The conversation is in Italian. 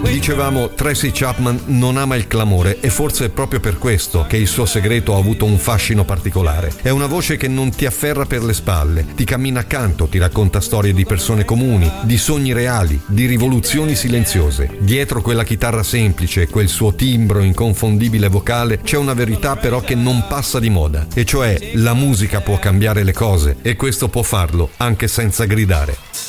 Dicevamo, Tracy Chapman non ama il clamore e forse è proprio per questo che il suo segreto ha avuto un fascino particolare. È una voce che non ti afferra per le spalle, ti cammina accanto, ti racconta storie di persone comuni, di sogni reali, di rivoluzioni silenziose. Dietro quella chitarra semplice e quel suo timbro inconfondibile vocale c'è una verità però che non passa di moda, e cioè la musica può cambiare le cose e questo può farlo anche senza gridare.